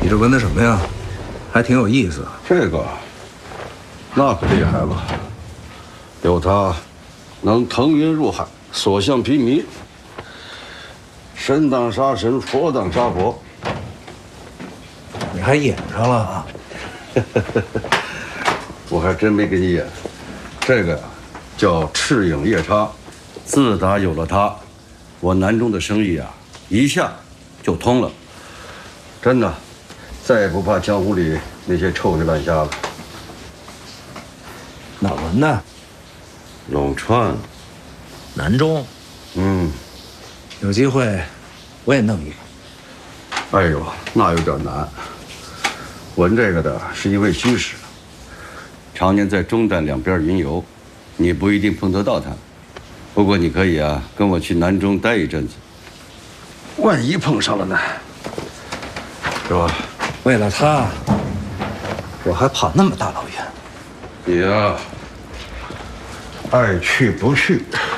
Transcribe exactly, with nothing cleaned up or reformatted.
你这纹的什么呀？还挺有意思。 这个，那可厉害了。有它，能腾云入海，所向披靡。神当杀神，佛当杀佛。 你还演上了啊？ 我还真没给你演。这个呀，叫赤影夜叉。自打有了它，我南中的生意啊，一下就通了。真的，再也不怕江湖里那些臭鱼烂虾了。 哪纹的？ 陇川。 南中。 嗯， 有机会我也弄一个。 哎呦，那有点难。纹这个的是一位居士，常年在中旦两边云游，你不一定碰得到他。不过你可以啊，跟我去南中待一阵子，万一碰上了呢，是吧？ 为了他，我还跑那么大老远。 你呀，爱去不去。